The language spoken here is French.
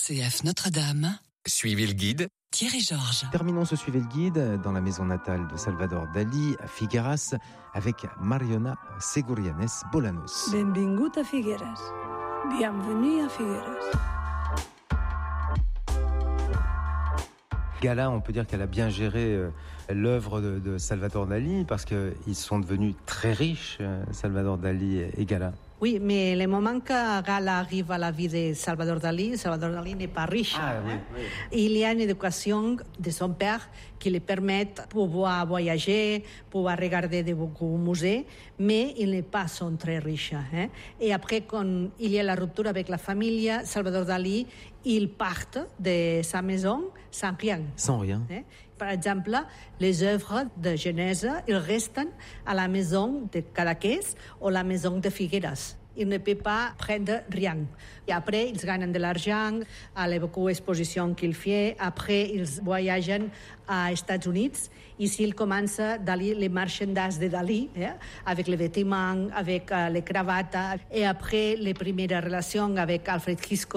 RCF Notre-Dame. Suivez le guide. Thierry Georges. Terminons ce Suivez le guide dans la maison natale de Salvador Dalí à Figueras avec Mariona Segurianes Bolanos. Benvingut a Figueras. Bienvenue à Figueras. Gala, on peut dire qu'elle a bien géré l'œuvre de Salvador Dalí parce qu'ils sont devenus très riches, Salvador Dalí et Gala. Oui, mais le moment que Gala arrive à la vie de Salvador Dalí n'est pas riche. Ah, oui, oui. Il y a une éducation de son père qui lui permet de pouvoir voyager, pouvoir regarder de beaucoup musées, mais il n'est pas son très riche. Et après, quand il y a la rupture avec la famille, Salvador Dalí, il part de sa maison sans rien. Sans rien. Par exemple, les œuvres de Genèse, ils restent à la maison de Cadaqués ou la maison de Figueras. Il ne peut pas prendre rien. Et après, ils gagnent de l'argent à les beaucoup d'expositions qu'il fait. Après, ils voyagent aux États-Unis. Ici, il commence Dalí, les marchandages de Dalí, avec les vêtements, avec les cravates. Et après, les premières relations avec Alfred Hitchcock.